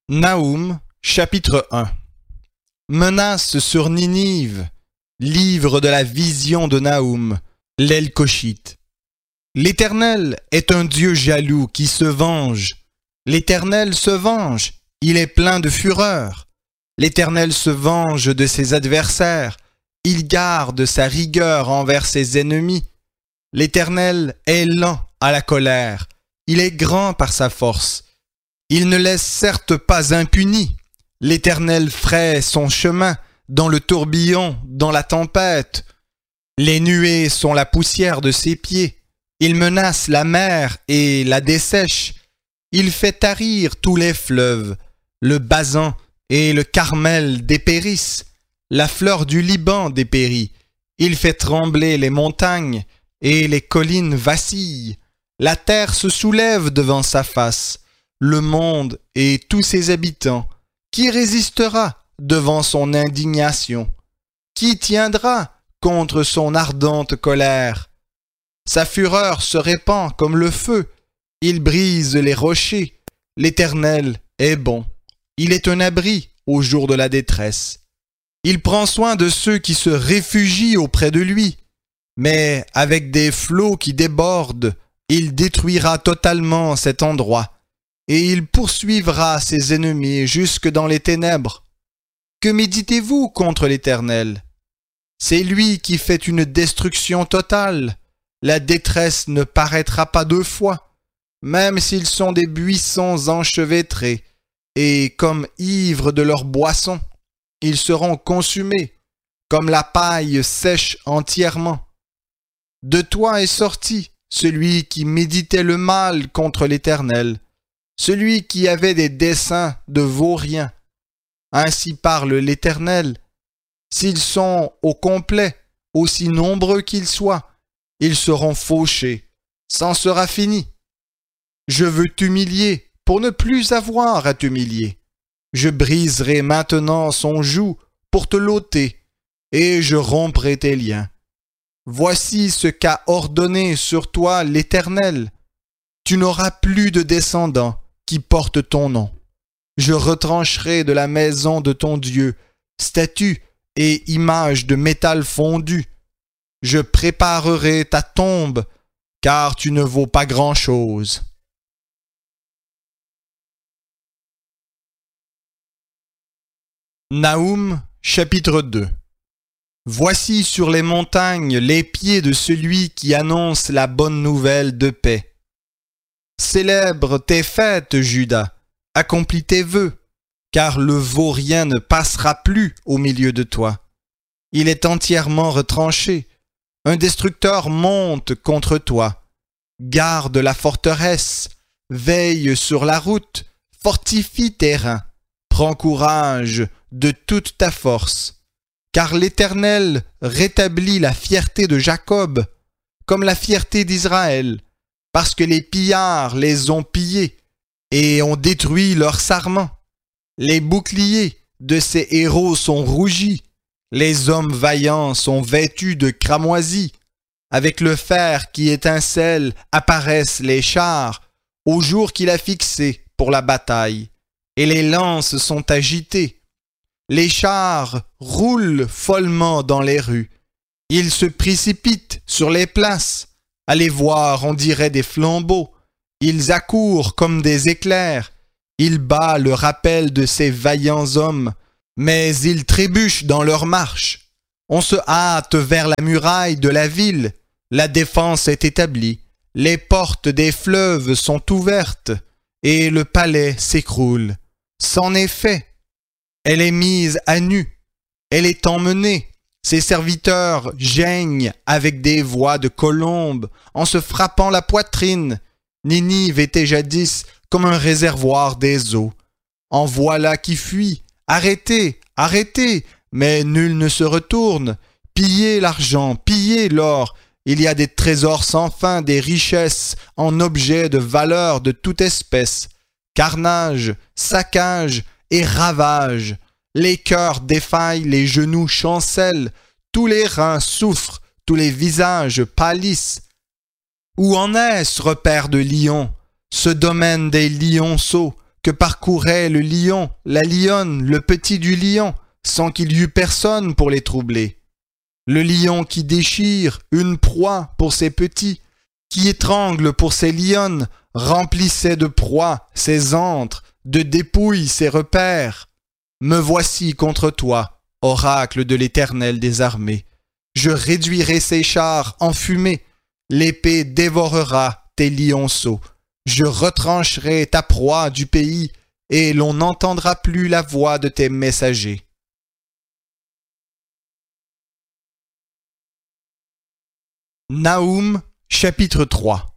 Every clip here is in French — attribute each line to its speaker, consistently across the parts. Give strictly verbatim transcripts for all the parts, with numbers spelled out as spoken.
Speaker 1: Naoum, chapitre un. Menace sur Ninive, livre de la vision de Naoum, l'Elkoshite. L'Éternel est un Dieu jaloux qui se venge. L'Éternel se venge, il est plein de fureur. L'Éternel se venge de ses adversaires, il garde sa rigueur envers ses ennemis. L'Éternel est lent à la colère, il est grand par sa force. Il ne laisse certes pas impuni. L'Éternel fraye son chemin dans le tourbillon, dans la tempête. Les nuées sont la poussière de ses pieds. Il menace la mer et la dessèche. Il fait tarir tous les fleuves. Le Basan et le Carmel dépérissent. La fleur du Liban dépérit. Il fait trembler les montagnes et les collines vacillent. La terre se soulève devant sa face. Le monde et tous ses habitants, qui résistera devant son indignation? Qui tiendra contre son ardente colère? Sa fureur se répand comme le feu, il brise les rochers. L'Éternel est bon, il est un abri au jour de la détresse. Il prend soin de ceux qui se réfugient auprès de lui, mais avec des flots qui débordent, il détruira totalement cet endroit. Et il poursuivra ses ennemis jusque dans les ténèbres. Que méditez-vous contre l'Éternel? C'est lui qui fait une destruction totale. La détresse ne paraîtra pas deux fois, même s'ils sont des buissons enchevêtrés, et comme ivres de leur boisson, ils seront consumés, comme la paille sèche entièrement. De toi est sorti celui qui méditait le mal contre l'Éternel, celui qui avait des desseins de vauriens. Ainsi parle l'Éternel. S'ils sont au complet, aussi nombreux qu'ils soient, ils seront fauchés. C'en sera fini. Je veux t'humilier pour ne plus avoir à t'humilier. Je briserai maintenant son joug pour te l'ôter, et je romprai tes liens. Voici ce qu'a ordonné sur toi l'Éternel. Tu n'auras plus de descendants qui portent ton nom. Je retrancherai de la maison de ton Dieu statues et images de métal fondu. Je préparerai ta tombe, car tu ne vaux pas grand-chose. Naoum, chapitre deux. Voici sur les montagnes les pieds de celui qui annonce la bonne nouvelle de paix. Célèbre tes fêtes, Juda, accomplis tes vœux, car le vaurien ne passera plus au milieu de toi. Il est entièrement retranché. Un destructeur monte contre toi. Garde la forteresse, veille sur la route, fortifie tes reins. Prends courage de toute ta force, car l'Éternel rétablit la fierté de Jacob, comme la fierté d'Israël, parce que les pillards les ont pillés et ont détruit leurs sarments. Les boucliers de ces héros sont rougis, les hommes vaillants sont vêtus de cramoisis. Avec le fer qui étincelle apparaissent les chars au jour qu'il a fixé pour la bataille, et les lances sont agitées. Les chars roulent follement dans les rues, ils se précipitent sur les places. À les voir, on dirait des flambeaux. Ils accourent comme des éclairs. Il bat le rappel de ces vaillants hommes, mais ils trébuchent dans leur marche. On se hâte vers la muraille de la ville. La défense est établie. Les portes des fleuves sont ouvertes, et le palais s'écroule. C'en est fait. Elle est mise à nu. Elle est emmenée. Ses serviteurs geignent avec des voix de colombes en se frappant la poitrine. Ninive était jadis comme un réservoir des eaux. En voilà qui fuit. Arrêtez, arrêtez, mais nul ne se retourne. Pillez l'argent, pillez l'or. Il y a des trésors sans fin, des richesses en objets de valeur de toute espèce. Carnage, saccage et ravage. Les cœurs défaillent, les genoux chancellent, tous les reins souffrent, tous les visages pâlissent. Où en est ce repère de lions, ce domaine des lionceaux que parcourait le lion, la lionne, le petit du lion, sans qu'il y eût personne pour les troubler. Le lion qui déchire une proie pour ses petits, qui étrangle pour ses lionnes, remplissait de proies ses antres, de dépouilles ses repères. Me voici contre toi, oracle de l'Éternel des armées. Je réduirai ses chars en fumée, l'épée dévorera tes lionceaux. Je retrancherai ta proie du pays, et l'on n'entendra plus la voix de tes messagers. Naoum, chapitre trois.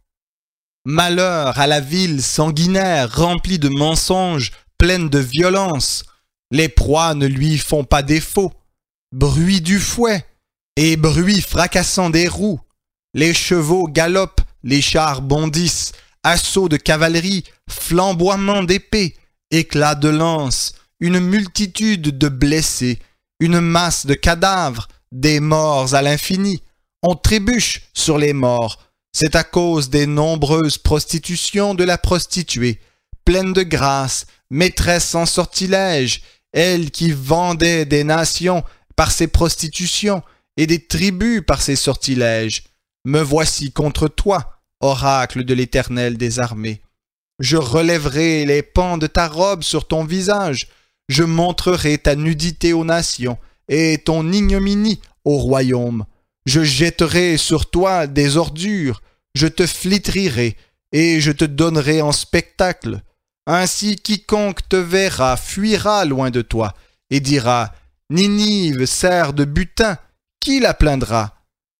Speaker 1: Malheur à la ville sanguinaire remplie de mensonges, pleine de violence. Les proies ne lui font pas défaut. Bruit du fouet et bruit fracassant des roues. Les chevaux galopent, les chars bondissent, assaut de cavalerie, flamboiement d'épée, éclat de lance, une multitude de blessés, une masse de cadavres, des morts à l'infini. On trébuche sur les morts. C'est à cause des nombreuses prostitutions de la prostituée, pleine de grâce, maîtresse en sortilège, elle qui vendait des nations par ses prostitutions et des tribus par ses sortilèges. Me voici contre toi, oracle de l'Éternel des armées. Je relèverai les pans de ta robe sur ton visage, je montrerai ta nudité aux nations et ton ignominie au royaume. Je jetterai sur toi des ordures, je te flétrirai et je te donnerai en spectacle. Ainsi quiconque te verra fuira loin de toi et dira « Ninive sert de butin, qui la plaindra?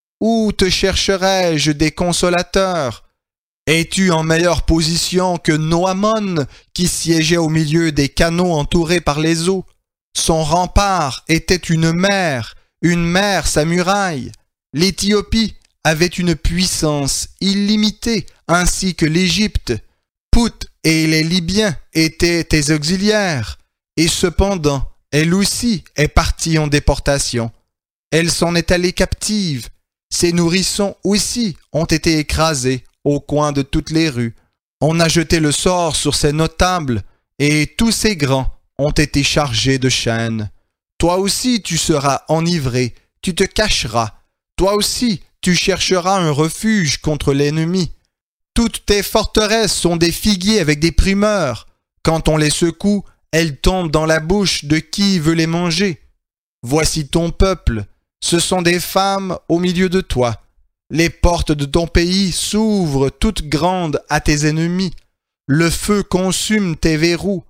Speaker 1: Où te chercherai-je des consolateurs? Es-tu en meilleure position que Noamon qui siégeait au milieu des canaux entourés par les eaux? Son rempart était une mer, une mer sa muraille. L'Éthiopie avait une puissance illimitée, ainsi que l'Égypte. Pout et les Libyens étaient tes auxiliaires, et cependant, elle aussi est partie en déportation. Elle s'en est allée captive. Ses nourrissons aussi ont été écrasés au coin de toutes les rues. On a jeté le sort sur ses notables, et tous ses grands ont été chargés de chaînes. Toi aussi tu seras enivré, tu te cacheras. Toi aussi, tu chercheras un refuge contre l'ennemi. Toutes tes forteresses sont des figuiers avec des primeurs. Quand on les secoue, elles tombent dans la bouche de qui veut les manger. Voici ton peuple, ce sont des femmes au milieu de toi. Les portes de ton pays s'ouvrent toutes grandes à tes ennemis. Le feu consume tes verrous.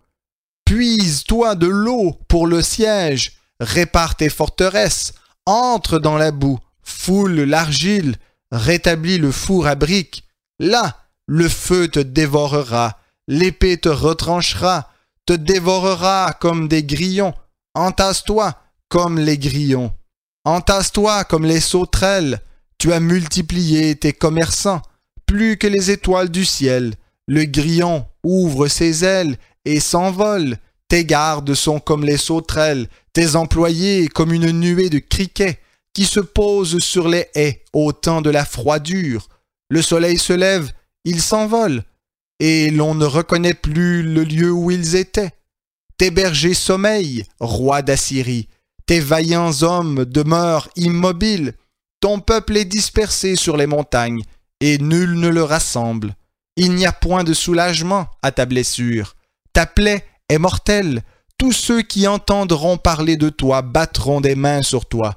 Speaker 1: Puise-toi de l'eau pour le siège. Répare tes forteresses. Entre dans la boue. Foule l'argile, rétablis le four à briques. Là, le feu te dévorera, l'épée te retranchera, te dévorera comme des grillons. Entasse-toi comme les grillons. Entasse-toi comme les sauterelles. Tu as multiplié tes commerçants, plus que les étoiles du ciel. Le grillon ouvre ses ailes et s'envole. Tes gardes sont comme les sauterelles, tes employés comme une nuée de criquets qui se posent sur les haies au temps de la froidure. Le soleil se lève, ils s'envolent, et l'on ne reconnaît plus le lieu où ils étaient. Tes bergers sommeillent, roi d'Assyrie, tes vaillants hommes demeurent immobiles, ton peuple est dispersé sur les montagnes, et nul ne le rassemble. Il n'y a point de soulagement à ta blessure, ta plaie est mortelle, tous ceux qui entendront parler de toi battront des mains sur toi.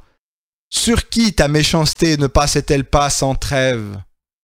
Speaker 1: Sur qui ta méchanceté ne passait-elle pas sans trêve?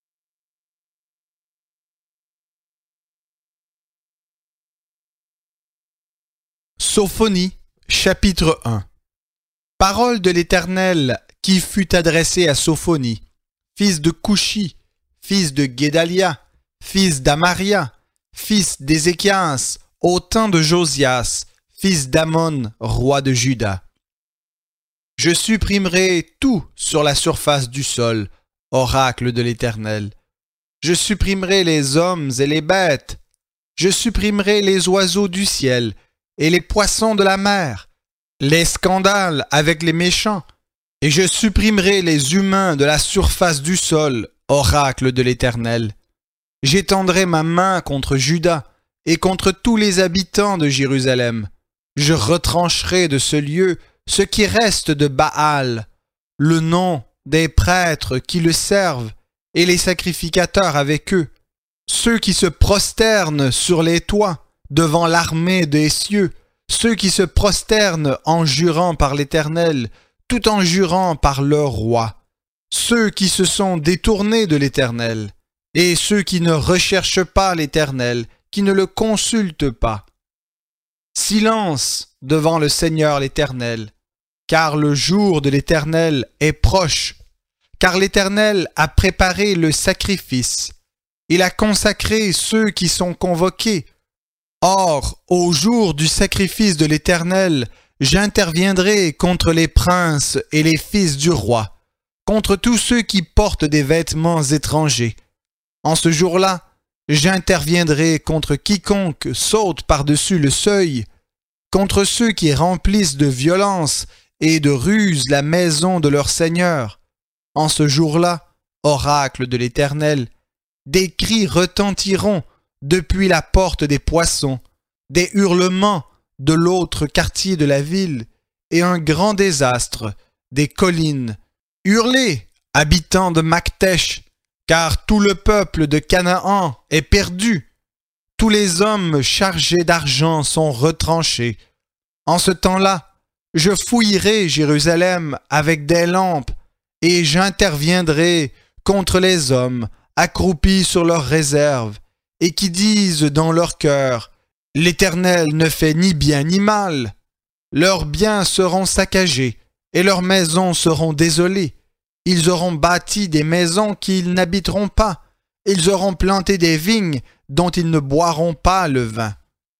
Speaker 1: Sophonie, chapitre un. Parole de l'Éternel qui fut adressée à Sophonie, fils de Coushi, fils de Guédalia, fils d'Amaria, fils d'Ézéchias, au temps de Josias, fils d'Amon, roi de Juda. Je supprimerai tout sur la surface du sol, oracle de l'Éternel. Je supprimerai les hommes et les bêtes. Je supprimerai les oiseaux du ciel et les poissons de la mer, les scandales avec les méchants, et je supprimerai les humains de la surface du sol, oracle de l'Éternel. J'étendrai ma main contre Juda, et contre tous les habitants de Jérusalem. Je retrancherai de ce lieu ce qui reste de Baal, le nom des prêtres qui le servent et les sacrificateurs avec eux, ceux qui se prosternent sur les toits devant l'armée des cieux, ceux qui se prosternent en jurant par l'Éternel, tout en jurant par leur roi, ceux qui se sont détournés de l'Éternel, et ceux qui ne recherchent pas l'Éternel, qui ne le consultent pas. Silence devant le Seigneur l'Éternel, car le jour de l'Éternel est proche, car l'Éternel a préparé le sacrifice, il a consacré ceux qui sont convoqués. Or, au jour du sacrifice de l'Éternel, j'interviendrai contre les princes et les fils du roi, contre tous ceux qui portent des vêtements étrangers. En ce jour-là, j'interviendrai contre quiconque saute par-dessus le seuil, contre ceux qui remplissent de violence et de ruse la maison de leur Seigneur. En ce jour-là, oracle de l'Éternel, des cris retentiront depuis la porte des poissons, des hurlements de l'autre quartier de la ville, et un grand désastre des collines. Hurlez, habitants de Maktesh, car tout le peuple de Canaan est perdu. Tous les hommes chargés d'argent sont retranchés. En ce temps-là, je fouillerai Jérusalem avec des lampes, et j'interviendrai contre les hommes accroupis sur leurs réserves, et qui disent dans leur cœur, « L'Éternel ne fait ni bien ni mal. » Leurs biens seront saccagés, et leurs maisons seront désolées. Ils auront bâti des maisons qu'ils n'habiteront pas. Ils auront planté des vignes dont ils ne boiront pas le vin.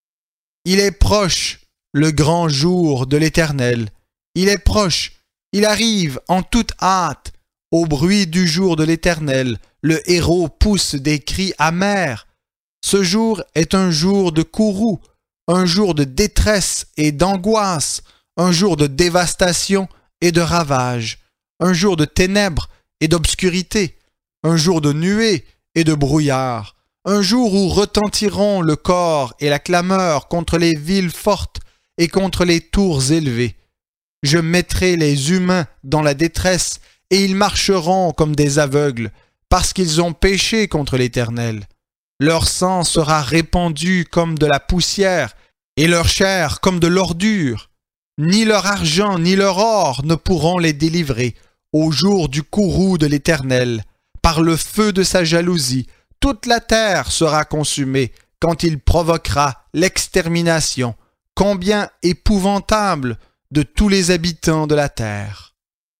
Speaker 1: Il est proche, le grand jour de l'Éternel. Il est proche, il arrive en toute hâte. Au bruit du jour de l'Éternel, le héros pousse des cris amers. Ce jour est un jour de courroux, un jour de détresse et d'angoisse, un jour de dévastation et de ravage, un jour de ténèbres et d'obscurité, un jour de nuées et de brouillard, un jour où retentiront le corps et la clameur contre les villes fortes et contre les tours élevées. Je mettrai les humains dans la détresse et ils marcheront comme des aveugles, parce qu'ils ont péché contre l'Éternel. Leur sang sera répandu comme de la poussière, et leur chair comme de l'ordure. Ni leur argent ni leur or ne pourront les délivrer au jour du courroux de l'Éternel. Par le feu de sa jalousie, toute la terre sera consumée quand il provoquera l'extermination. Combien épouvantable de tous les habitants de la terre.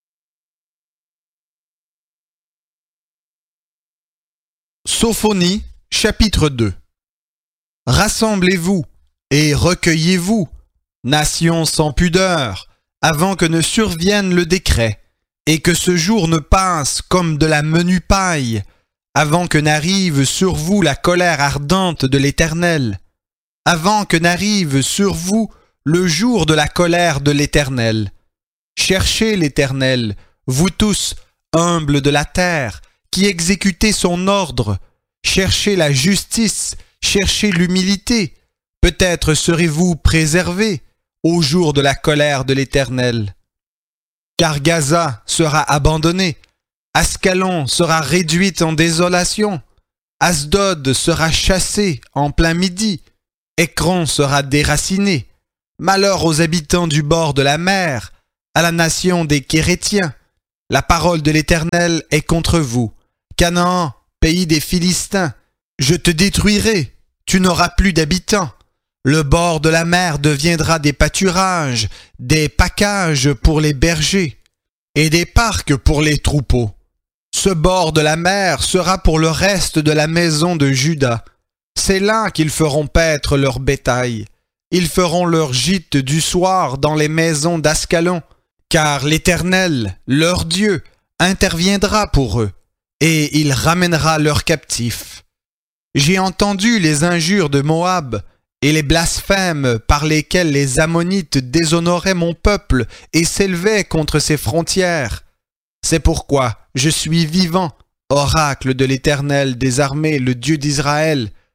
Speaker 1: Sophonie, chapitre deux. Rassemblez-vous et recueillez-vous, nations sans pudeur, avant que ne survienne le décret, et que ce jour ne passe comme de la menue paille, avant que n'arrive sur vous la colère ardente de l'Éternel, avant que n'arrive sur vous le jour de la colère de l'Éternel. Cherchez l'Éternel, vous tous, humbles de la terre, qui exécutez son ordre. Cherchez la justice, cherchez l'humilité. Peut-être serez-vous préservés au jour de la colère de l'Éternel. Car Gaza sera abandonnée, Ascalon sera réduite en désolation, Asdod sera chassé en plein midi, Écron sera déraciné. Malheur aux habitants du bord de la mer, à la nation des Kérétiens. La parole de l'Éternel est contre vous. Canaan, pays des Philistins, je te détruirai, tu n'auras plus d'habitants. Le bord de la mer deviendra des pâturages, des packages pour les bergers, et des parcs pour les troupeaux. Ce bord de la mer sera pour le reste de la maison de Juda. C'est là qu'ils feront paître leur bétail. Ils feront leur gîte du soir dans les maisons d'Ascalon, car l'Éternel, leur Dieu, interviendra pour eux, et il ramènera leurs captifs. J'ai entendu les injures de Moab et les blasphèmes par lesquels les Ammonites déshonoraient mon peuple et s'élevaient contre ses frontières. C'est pourquoi je suis vivant, oracle de l'Éternel des armées, le Dieu d'Israël.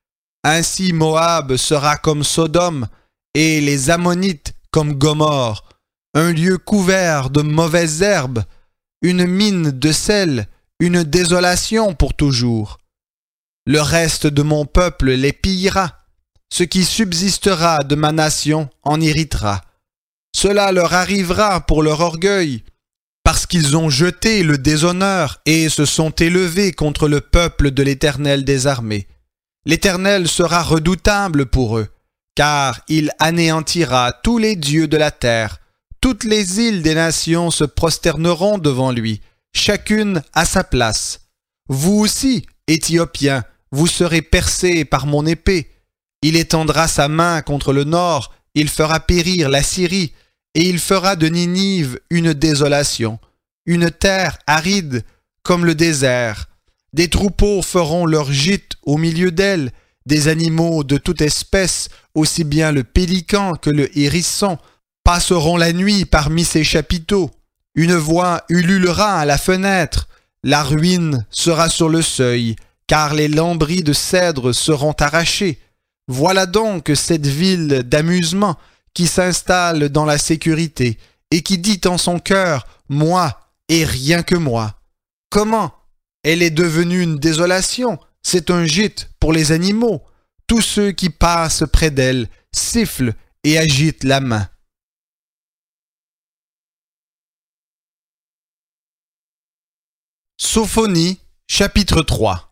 Speaker 1: Ainsi Moab sera comme Sodome, et les Ammonites comme Gomorrhe, un lieu couvert de mauvaises herbes, une mine de sel, une désolation pour toujours. Le reste de mon peuple les pillera, ce qui subsistera de ma nation en héritera. Cela leur arrivera pour leur orgueil, parce qu'ils ont jeté le déshonneur et se sont élevés contre le peuple de l'Éternel des armées. L'Éternel sera redoutable pour eux, car il anéantira tous les dieux de la terre. Toutes les îles des nations se prosterneront devant lui, chacune à sa place. Vous aussi, Éthiopiens, vous serez percés par mon épée. Il étendra sa main contre le nord, il fera périr la Syrie, et il fera de Ninive une désolation, une terre aride comme le désert. Des troupeaux feront leur gîte au milieu d'elle, des animaux de toute espèce, aussi bien le pélican que le hérisson, passeront la nuit parmi ses chapiteaux. Une voix ululera à la fenêtre, la ruine sera sur le seuil, car les lambris de cèdre seront arrachés. Voilà donc cette ville d'amusement qui s'installe dans la sécurité et qui dit en son cœur « Moi et rien que moi ». Comment? Elle est devenue une désolation, c'est un gîte pour les animaux. Tous ceux qui passent près d'elle sifflent et agitent la main. Sophonie, chapitre trois.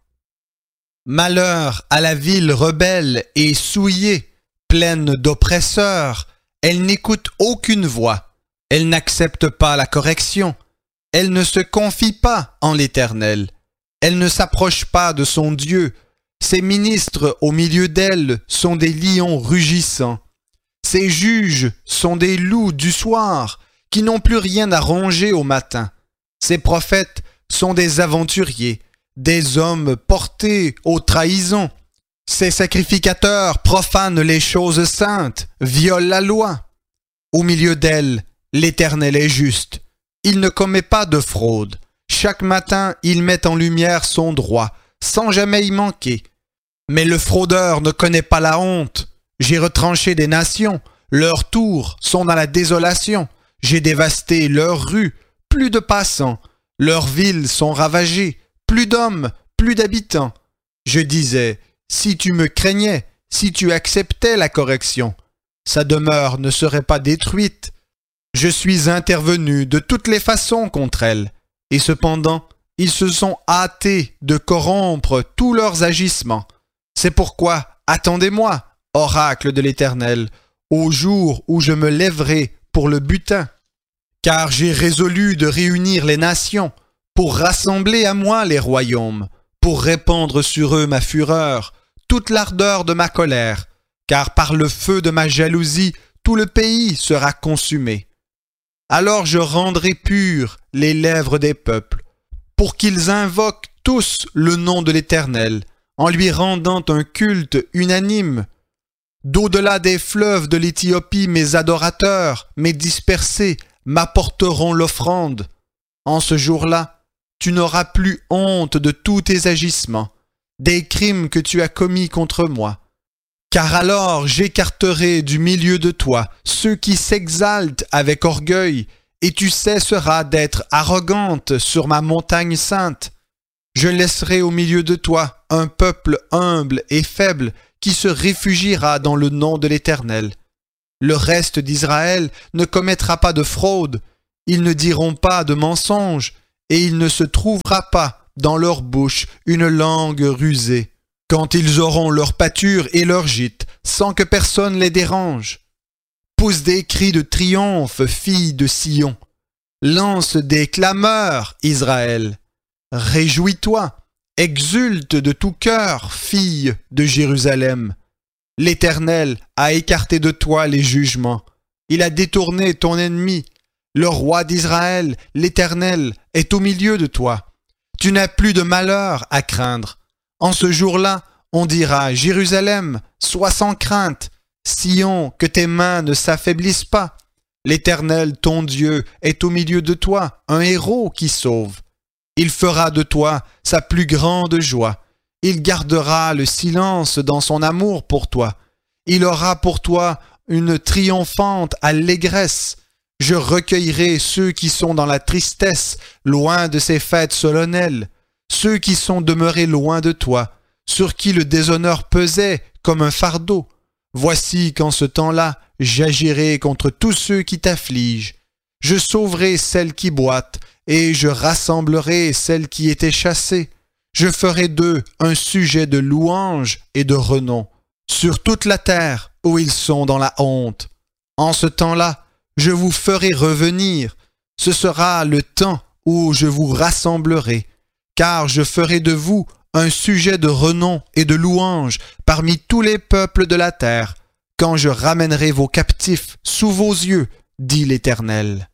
Speaker 1: Malheur à la ville rebelle et souillée, pleine d'oppresseurs, elle n'écoute aucune voix, elle n'accepte pas la correction, elle ne se confie pas en l'Éternel, elle ne s'approche pas de son Dieu, ses ministres au milieu d'elle sont des lions rugissants, ses juges sont des loups du soir qui n'ont plus rien à ronger au matin, ses prophètes sont des aventuriers, des hommes portés aux trahisons. Ces sacrificateurs profanent les choses saintes, violent la loi. Au milieu d'elle, l'Éternel est juste. Il ne commet pas de fraude. Chaque matin, il met en lumière son droit, sans jamais y manquer. Mais le fraudeur ne connaît pas la honte. J'ai retranché des nations, leurs tours sont dans la désolation. J'ai dévasté leurs rues, plus de passants. Leurs villes sont ravagées, plus d'hommes, plus d'habitants. Je disais, si tu me craignais, si tu acceptais la correction, sa demeure ne serait pas détruite. Je suis intervenu de toutes les façons contre elle, et cependant, ils se sont hâtés de corrompre tous leurs agissements. C'est pourquoi, attendez-moi, oracle de l'Éternel, au jour où je me lèverai pour le butin. Car j'ai résolu de réunir les nations, pour rassembler à moi les royaumes, pour répandre sur eux ma fureur, toute l'ardeur de ma colère, car par le feu de ma jalousie, tout le pays sera consumé. Alors je rendrai pures les lèvres des peuples, pour qu'ils invoquent tous le nom de l'Éternel, en lui rendant un culte unanime. D'au-delà des fleuves de l'Éthiopie, mes adorateurs, mes dispersés, m'apporteront l'offrande. En ce jour-là, tu n'auras plus honte de tous tes agissements, des crimes que tu as commis contre moi. Car alors j'écarterai du milieu de toi ceux qui s'exaltent avec orgueil, et tu cesseras d'être arrogante sur ma montagne sainte. Je laisserai au milieu de toi un peuple humble et faible qui se réfugiera dans le nom de l'Éternel. Le reste d'Israël ne commettra pas de fraude, ils ne diront pas de mensonge, et il ne se trouvera pas dans leur bouche une langue rusée. Quand ils auront leur pâture et leur gîte, sans que personne les dérange. Pousse des cris de triomphe, fille de Sion. Lance des clameurs, Israël. Réjouis-toi, exulte de tout cœur, fille de Jérusalem. L'Éternel a écarté de toi les jugements. Il a détourné ton ennemi. Le roi d'Israël, l'Éternel, est au milieu de toi. Tu n'as plus de malheur à craindre. En ce jour-là, on dira, Jérusalem, sois sans crainte. Sion, que tes mains ne s'affaiblissent pas. L'Éternel, ton Dieu, est au milieu de toi, un héros qui sauve. Il fera de toi sa plus grande joie. Il gardera le silence dans son amour pour toi. Il aura pour toi une triomphante allégresse. Je recueillerai ceux qui sont dans la tristesse, loin de ces fêtes solennelles, ceux qui sont demeurés loin de toi, sur qui le déshonneur pesait comme un fardeau. Voici qu'en ce temps-là, j'agirai contre tous ceux qui t'affligent. Je sauverai celles qui boitent, et je rassemblerai celles qui étaient chassées. Je ferai d'eux un sujet de louange et de renom, sur toute la terre où ils sont dans la honte. En ce temps-là, je vous ferai revenir. Ce sera le temps où je vous rassemblerai, car je ferai de vous un sujet de renom et de louange parmi tous les peuples de la terre, quand je ramènerai vos captifs sous vos yeux, dit l'Éternel.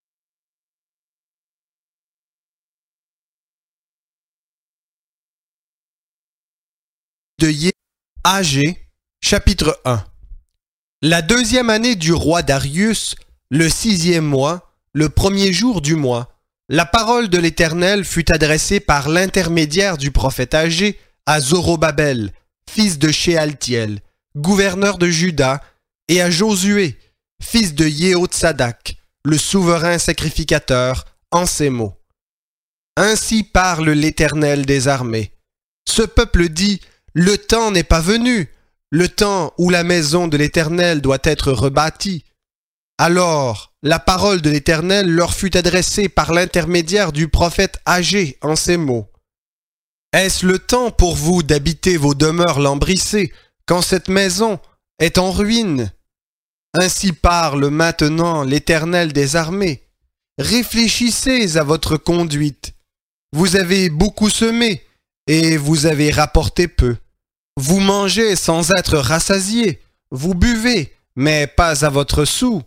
Speaker 1: De Yé, Agé, chapitre un. La deuxième année du roi Darius, le sixième mois, le premier jour du mois, la parole de l'Éternel fut adressée par l'intermédiaire du prophète Agé à Zorobabel, fils de Shealtiel, gouverneur de Juda, et à Josué, fils de Yehotsadak, le souverain sacrificateur, en ces mots. Ainsi parle l'Éternel des armées. Ce peuple dit, le temps n'est pas venu, le temps où la maison de l'Éternel doit être rebâtie. Alors, la parole de l'Éternel leur fut adressée par l'intermédiaire du prophète Agé en ces mots. Est-ce le temps pour vous d'habiter vos demeures lambrissées, quand cette maison est en ruine? Ainsi parle maintenant l'Éternel des armées. Réfléchissez à votre conduite. Vous avez beaucoup semé, et vous avez rapporté peu. Vous mangez sans être rassasiés, vous buvez, mais pas à votre soûl.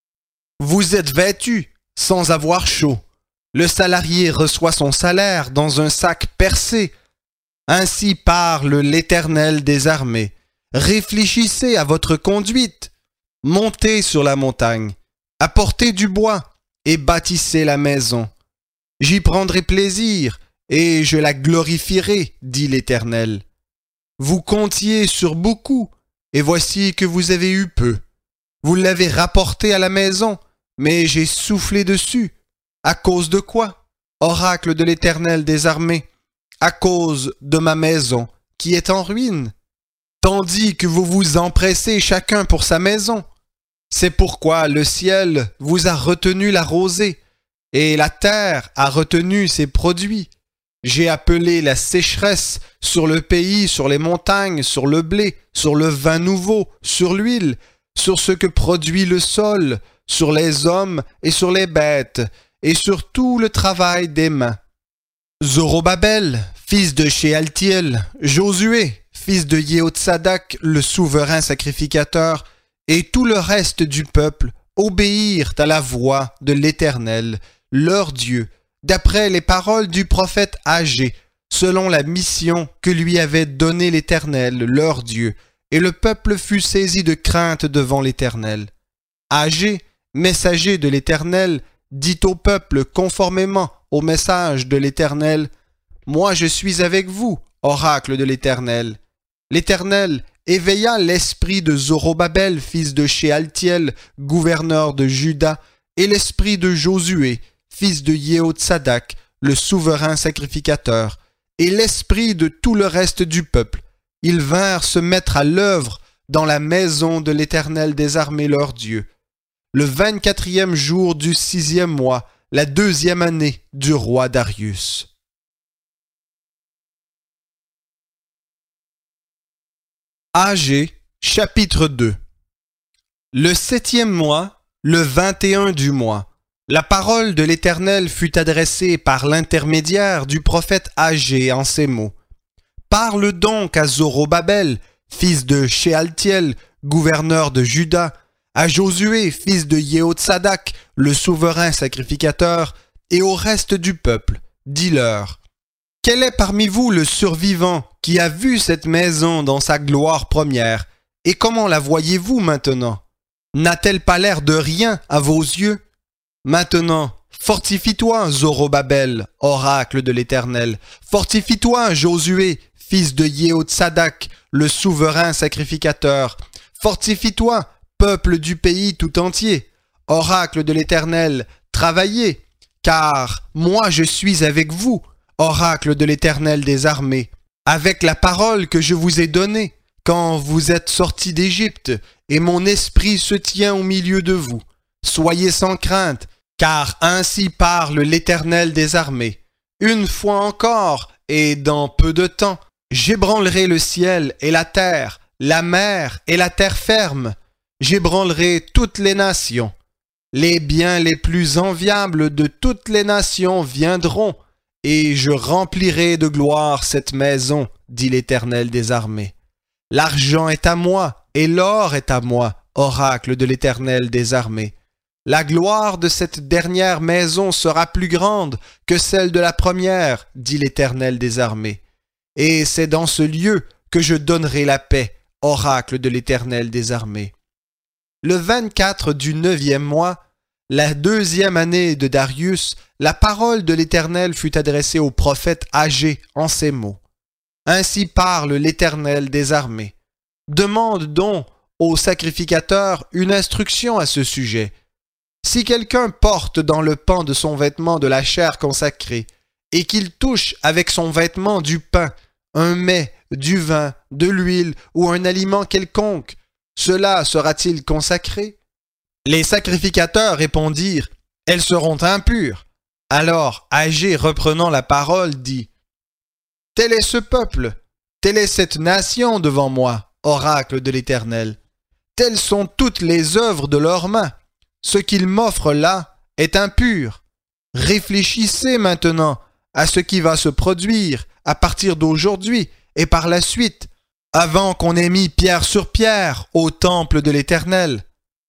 Speaker 1: Vous êtes vêtus sans avoir chaud. Le salarié reçoit son salaire dans un sac percé. Ainsi parle l'Éternel des armées. Réfléchissez à votre conduite. Montez sur la montagne, apportez du bois et bâtissez la maison. J'y prendrai plaisir et je la glorifierai, dit l'Éternel. Vous comptiez sur beaucoup, et voici que vous avez eu peu. Vous l'avez rapporté à la maison, mais j'ai soufflé dessus. À cause de quoi? Oracle de l'Éternel des armées, à cause de ma maison, qui est en ruine. Tandis que vous vous empressez chacun pour sa maison. C'est pourquoi le ciel vous a retenu la rosée, et la terre a retenu ses produits. J'ai appelé la sécheresse sur le pays, sur les montagnes, sur le blé, sur le vin nouveau, sur l'huile, sur ce que produit le sol, sur les hommes et sur les bêtes, et sur tout le travail des mains. Zorobabel, fils de Shealtiel, Josué, fils de Yehotsadak, le souverain sacrificateur, et tout le reste du peuple obéirent à la voix de l'Éternel, leur Dieu, d'après les paroles du prophète Agé, selon la mission que lui avait donnée l'Éternel, leur Dieu, et le peuple fut saisi de crainte devant l'Éternel. Agé, messager de l'Éternel, dit au peuple conformément au message de l'Éternel, « Moi je suis avec vous, oracle de l'Éternel. » L'Éternel éveilla l'esprit de Zorobabel, fils de Shealtiel, gouverneur de Juda, et l'esprit de Josué, fils de Yehotsadak, le souverain sacrificateur, et l'esprit de tout le reste du peuple. Ils vinrent se mettre à l'œuvre dans la maison de l'Éternel des armées leur Dieu. Le vingt-quatrième jour du sixième mois, la deuxième année du roi Darius. Agé, chapitre deux. Le septième mois, le vingt et un du mois, la parole de l'Éternel fut adressée par l'intermédiaire du prophète Agé en ces mots. Parle donc à Zorobabel, fils de Shealtiel, gouverneur de Juda, à Josué, fils de Yehotsadak, le souverain sacrificateur, et au reste du peuple. Dis-leur, quel est parmi vous le survivant qui a vu cette maison dans sa gloire première, et comment la voyez-vous maintenant? N'a-t-elle pas l'air de rien à vos yeux? Maintenant, fortifie-toi, Zorobabel, oracle de l'Éternel. Fortifie-toi, Josué, fils de Yehotsadak, le souverain sacrificateur. Fortifie-toi, peuple du pays tout entier. Oracle de l'Éternel, travaillez, car moi je suis avec vous, oracle de l'Éternel des armées, avec la parole que je vous ai donnée, quand vous êtes sortis d'Égypte, et mon esprit se tient au milieu de vous. Soyez sans crainte, car ainsi parle l'Éternel des armées. Une fois encore, et dans peu de temps, j'ébranlerai le ciel et la terre, la mer et la terre ferme. J'ébranlerai toutes les nations. Les biens les plus enviables de toutes les nations viendront, et je remplirai de gloire cette maison, dit l'Éternel des armées. L'argent est à moi, et l'or est à moi, oracle de l'Éternel des armées. La gloire de cette dernière maison sera plus grande que celle de la première, dit l'Éternel des armées. Et c'est dans ce lieu que je donnerai la paix, oracle de l'Éternel des armées. Le vingt-quatre du neuvième mois, la deuxième année de Darius, la parole de l'Éternel fut adressée au prophète Agé en ces mots. Ainsi parle l'Éternel des armées. Demande donc au sacrificateur une instruction à ce sujet. Si quelqu'un porte dans le pan de son vêtement de la chair consacrée, et qu'il touche avec son vêtement du pain, un mets, du vin, de l'huile ou un aliment quelconque, cela sera-t-il consacré? Les sacrificateurs répondirent, « Elles seront impures. » Alors Agé, reprenant la parole, dit, « Tel est ce peuple, telle est cette nation devant moi, oracle de l'Éternel. Telles sont toutes les œuvres de leurs mains. Ce qu'ils m'offrent là est impur. Réfléchissez maintenant à ce qui va se produire à partir d'aujourd'hui et par la suite, avant qu'on ait mis pierre sur pierre au temple de l'Éternel.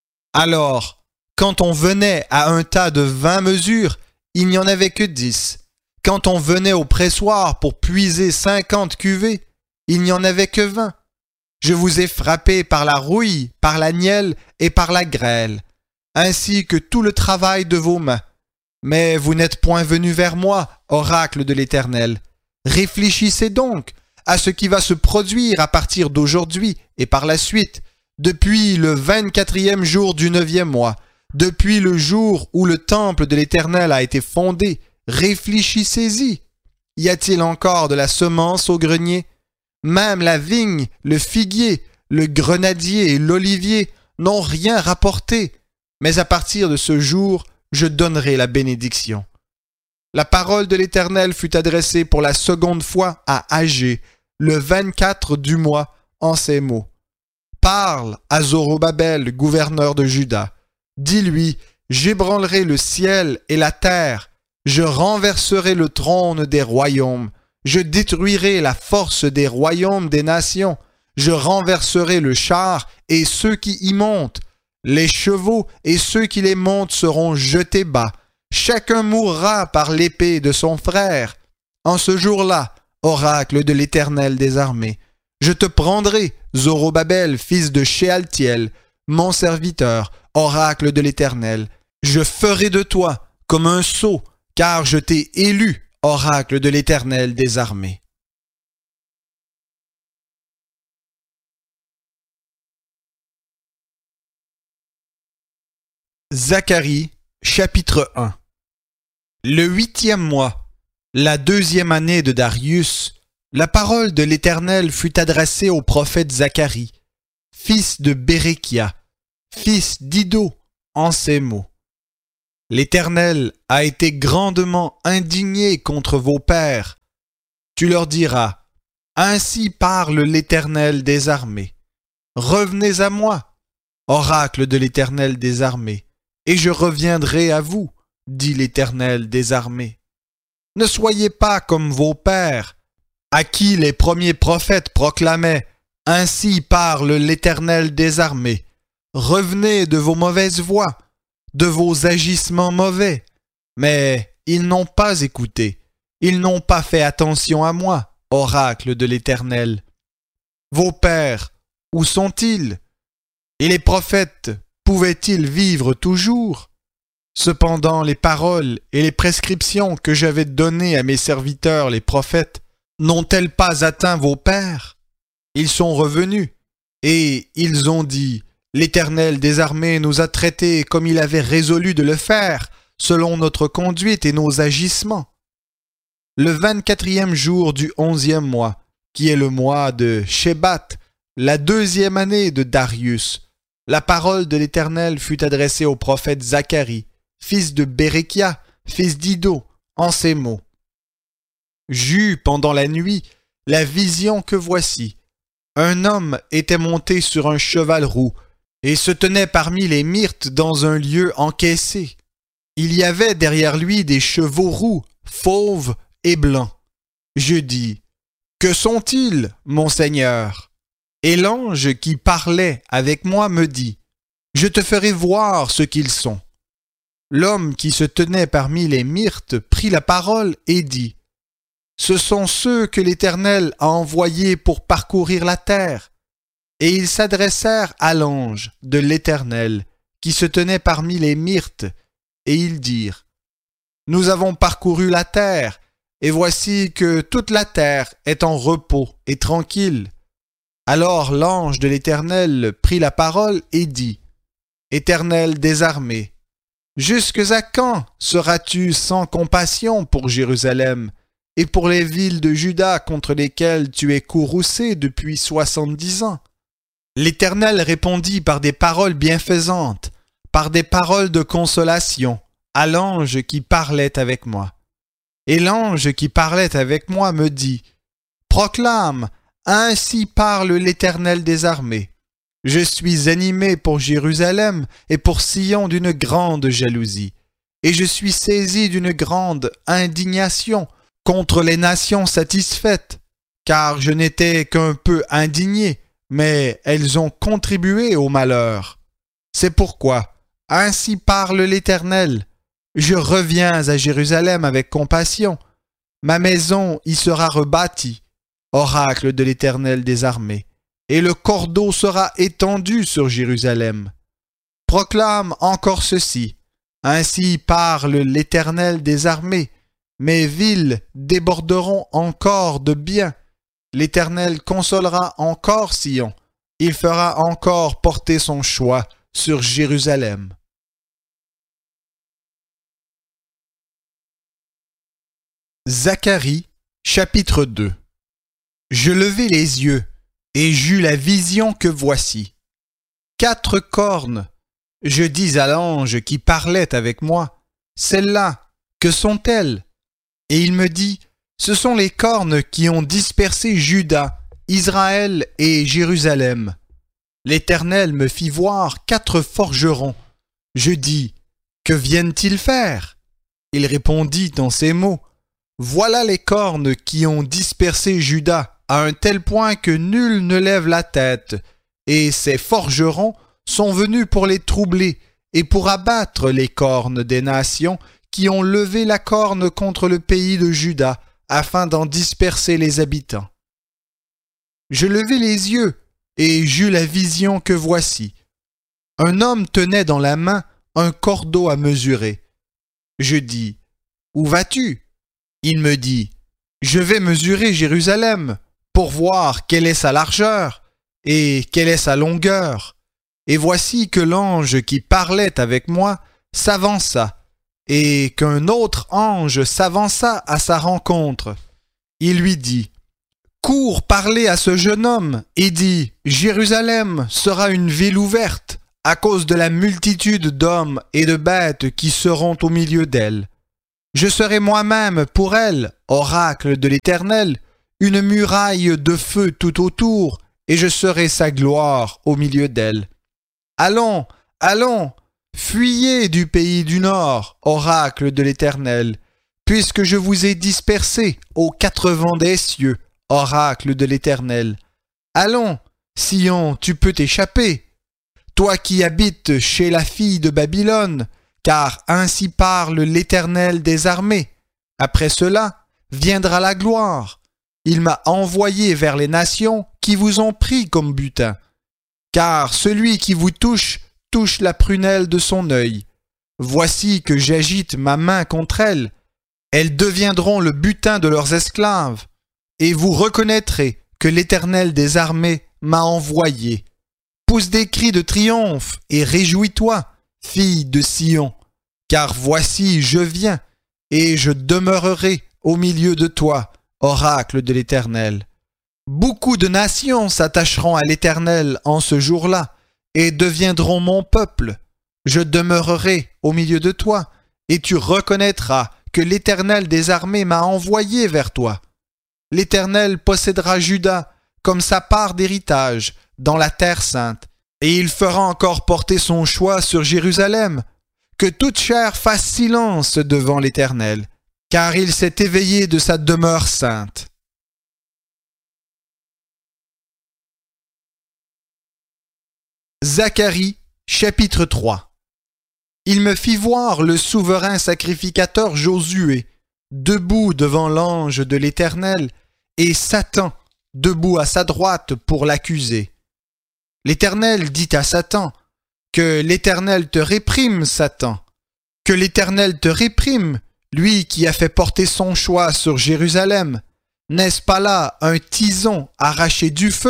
Speaker 1: Alors, quand on venait à un tas de vingt mesures, il n'y en avait que dix. Quand on venait au pressoir pour puiser cinquante cuvées, il n'y en avait que vingt. Je vous ai frappé par la rouille, par la nielle et par la grêle, ainsi que tout le travail de vos mains. Mais vous n'êtes point venu vers moi, oracle de l'Éternel. Réfléchissez donc à ce qui va se produire à partir d'aujourd'hui et par la suite, depuis le vingt-quatrième jour du neuvième mois, depuis le jour où le temple de l'Éternel a été fondé. Réfléchissez-y. Y a-t-il encore de la semence au grenier? Même la vigne, le figuier, le grenadier et l'olivier n'ont rien rapporté. Mais à partir de ce jour, je donnerai la bénédiction. La parole de l'Éternel fut adressée pour la seconde fois à Agé, le vingt-quatre du mois, en ces mots. Parle à Zorobabel, gouverneur de Juda. Dis-lui, j'ébranlerai le ciel et la terre. Je renverserai le trône des royaumes. Je détruirai la force des royaumes des nations. Je renverserai le char et ceux qui y montent. Les chevaux et ceux qui les montent seront jetés bas. Chacun mourra par l'épée de son frère. En ce jour-là, oracle de l'Éternel des armées, je te prendrai, Zorobabel, fils de Shealtiel, mon serviteur, oracle de l'Éternel. Je ferai de toi comme un sceau, car je t'ai élu, oracle de l'Éternel des armées. Zacharie, chapitre un. Le huitième mois, la deuxième année de Darius, la parole de l'Éternel fut adressée au prophète Zacharie, fils de Béréchia, fils d'Iddo, en ces mots. L'Éternel a été grandement indigné contre vos pères. Tu leur diras, ainsi parle l'Éternel des armées. Revenez à moi, oracle de l'Éternel des armées, et je reviendrai à vous, dit l'Éternel des armées. Ne soyez pas comme vos pères, à qui les premiers prophètes proclamaient « Ainsi parle l'Éternel des armées. Revenez de vos mauvaises voies, de vos agissements mauvais. » Mais ils n'ont pas écouté, ils n'ont pas fait attention à moi, oracle de l'Éternel. Vos pères, où sont-ils? Et les prophètes, pouvaient-ils vivre toujours? Cependant les paroles et les prescriptions que j'avais données à mes serviteurs les prophètes n'ont-elles pas atteint vos pères? Ils sont revenus, et ils ont dit, l'Éternel des armées nous a traités comme il avait résolu de le faire, selon notre conduite et nos agissements. Le vingt-quatrième jour du onzième mois, qui est le mois de Shebat, la deuxième année de Darius, la parole de l'Éternel fut adressée au prophète Zacharie, fils de Béréchia, fils d'Iddo, en ces mots. J'eus pendant la nuit la vision que voici. Un homme était monté sur un cheval roux et se tenait parmi les myrtes dans un lieu encaissé. Il y avait derrière lui des chevaux roux, fauves et blancs. Je dis, « Que sont-ils, mon Seigneur ?» Et l'ange qui parlait avec moi me dit, « Je te ferai voir ce qu'ils sont. » L'homme qui se tenait parmi les myrtes prit la parole et dit, « Ce sont ceux que l'Éternel a envoyés pour parcourir la terre. » Et ils s'adressèrent à l'ange de l'Éternel qui se tenait parmi les myrtes, et ils dirent, « Nous avons parcouru la terre, et voici que toute la terre est en repos et tranquille. » Alors l'ange de l'Éternel prit la parole et dit, « Éternel des armées, jusques à quand seras-tu sans compassion pour Jérusalem et pour les villes de Juda contre lesquelles tu es courroucé depuis soixante-dix ans? » L'Éternel répondit par des paroles bienfaisantes, par des paroles de consolation, à l'ange qui parlait avec moi. Et l'ange qui parlait avec moi me dit, « Proclame, ainsi parle l'Éternel des armées. Je suis animé pour Jérusalem et pour Sion d'une grande jalousie, et je suis saisi d'une grande indignation contre les nations satisfaites, car je n'étais qu'un peu indigné, mais elles ont contribué au malheur. C'est pourquoi, ainsi parle l'Éternel, je reviens à Jérusalem avec compassion, ma maison y sera rebâtie, oracle de l'Éternel des armées, et le cordeau sera étendu sur Jérusalem. Proclame encore ceci, ainsi parle l'Éternel des armées, mes villes déborderont encore de biens, l'Éternel consolera encore Sion, il fera encore porter son choix sur Jérusalem. Zacharie, chapitre deux. Je levai les yeux, et j'eus la vision que voici. Quatre cornes. Je dis à l'ange qui parlait avec moi, « Celles-là, que sont-elles » Et il me dit, « Ce sont les cornes qui ont dispersé Juda, Israël et Jérusalem. » L'Éternel me fit voir quatre forgerons. Je dis, « Que viennent-ils faire » Il répondit en ces mots, « Voilà les cornes qui ont dispersé Juda, à un tel point que nul ne lève la tête, et ces forgerons sont venus pour les troubler et pour abattre les cornes des nations qui ont levé la corne contre le pays de Juda, afin d'en disperser les habitants. » Je levai les yeux, et j'eus la vision que voici. Un homme tenait dans la main un cordeau à mesurer. Je dis, « Où vas-tu » Il me dit, « Je vais mesurer Jérusalem, pour voir quelle est sa largeur et quelle est sa longueur. » Et voici que l'ange qui parlait avec moi s'avança, et qu'un autre ange s'avança à sa rencontre. Il lui dit, « Cours parler à ce jeune homme, et dis, Jérusalem sera une ville ouverte, à cause de la multitude d'hommes et de bêtes qui seront au milieu d'elle. Je serai moi-même pour elle, oracle de l'Éternel, une muraille de feu tout autour, et je serai sa gloire au milieu d'elle. Allons, allons, fuyez du pays du Nord, oracle de l'Éternel, puisque je vous ai dispersés aux quatre vents des cieux, oracle de l'Éternel. Allons, Sion, tu peux t'échapper, toi qui habites chez la fille de Babylone, car ainsi parle l'Éternel des armées. Après cela, viendra la gloire. Il m'a envoyé vers les nations qui vous ont pris comme butin. Car celui qui vous touche, touche la prunelle de son œil. Voici que j'agite ma main contre elles. Elles deviendront le butin de leurs esclaves. et vous reconnaîtrez que l'Éternel des armées m'a envoyé. Pousse des cris de triomphe et réjouis-toi, fille de Sion, car voici je viens, et je demeurerai au milieu de toi, oracle de l'Éternel. Beaucoup de nations s'attacheront à l'Éternel en ce jour-là, et deviendront mon peuple. Je demeurerai au milieu de toi, et tu reconnaîtras que l'Éternel des armées m'a envoyé vers toi. L'Éternel possédera Juda comme sa part d'héritage dans la terre sainte, et il fera encore porter son choix sur Jérusalem. Que toute chair fasse silence devant l'Éternel, car il s'est éveillé de sa demeure sainte. Zacharie, chapitre trois. Il me fit voir le souverain sacrificateur Josué, debout devant l'ange de l'Éternel, et Satan, debout à sa droite pour l'accuser. L'Éternel dit à Satan, « Que l'Éternel te réprime, Satan, que l'Éternel te réprime, lui qui a fait porter son choix sur Jérusalem. N'est-ce pas là un tison arraché du feu? »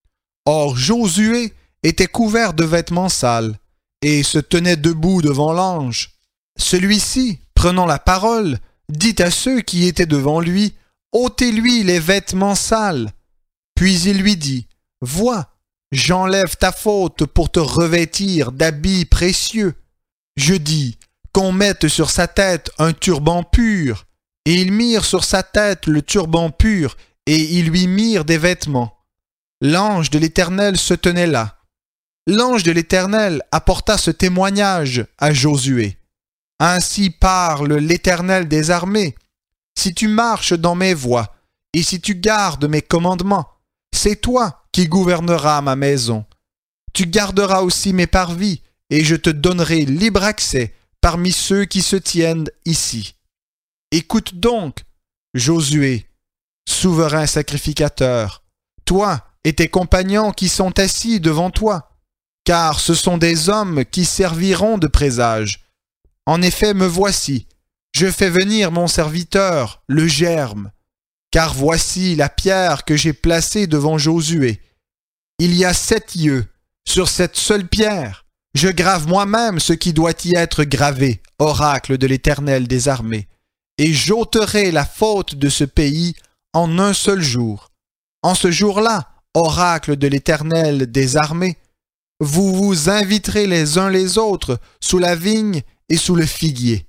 Speaker 1: Or Josué était couvert de vêtements sales, et se tenait debout devant l'ange. Celui-ci, prenant la parole, dit à ceux qui étaient devant lui, « Ôtez-lui les vêtements sales. » Puis il lui dit, « Vois, j'enlève ta faute pour te revêtir d'habits précieux. » Je dis, qu'on mette sur sa tête un turban pur. Et ils mirent sur sa tête le turban pur, et ils lui mirent des vêtements. L'ange de l'Éternel se tenait là. L'ange de l'Éternel apporta ce témoignage à Josué. Ainsi parle l'Éternel des armées. Si tu marches dans mes voies, et si tu gardes mes commandements, c'est toi qui gouverneras ma maison. Tu garderas aussi mes parvis, et je te donnerai libre accès parmi ceux qui se tiennent ici. Écoute donc, Josué, souverain sacrificateur, toi et tes compagnons qui sont assis devant toi, car ce sont des hommes qui serviront de présage. En effet, me voici, je fais venir mon serviteur, le germe, car voici la pierre que j'ai placée devant Josué. Il y a sept yeux sur cette seule pierre. Je grave moi-même ce qui doit y être gravé, oracle de l'Éternel des armées, et j'ôterai la faute de ce pays en un seul jour. En ce jour-là, oracle de l'Éternel des armées, vous vous inviterez les uns les autres sous la vigne et sous le figuier.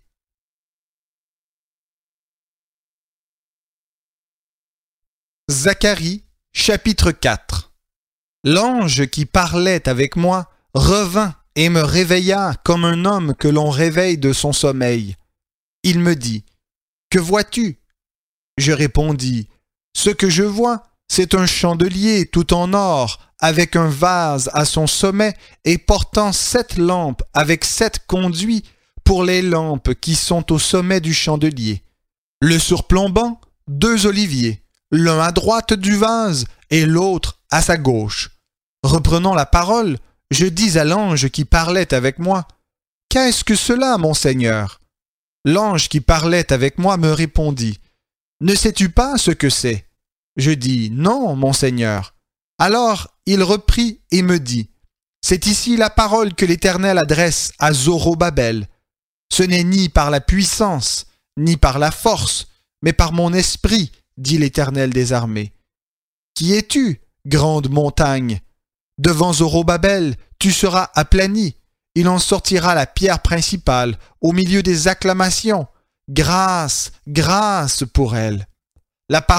Speaker 1: Zacharie, chapitre quatre. L'ange qui parlait avec moi revint et me réveilla comme un homme que l'on réveille de son sommeil. Il me dit, « Que vois-tu » Je répondis, « Ce que je vois, c'est un chandelier tout en or, avec un vase à son sommet et portant sept lampes avec sept conduits pour les lampes qui sont au sommet du chandelier. Le surplombant, deux oliviers, l'un à droite du vase et l'autre à sa gauche. Reprenant la parole, je dis à l'ange qui parlait avec moi, « Qu'est-ce que cela, mon Seigneur ?» L'ange qui parlait avec moi me répondit, « Ne sais-tu pas ce que c'est ?» Je dis, « Non, mon Seigneur. » Alors il reprit et me dit, « C'est ici la parole que l'Éternel adresse à Zorobabel. Ce n'est ni par la puissance, ni par la force, mais par mon esprit, dit l'Éternel des armées. Qui es-tu, grande montagne? Devant Zorobabel, tu seras aplani. Il en sortira la pierre principale, au milieu des acclamations. Grâce, grâce pour elle. La parole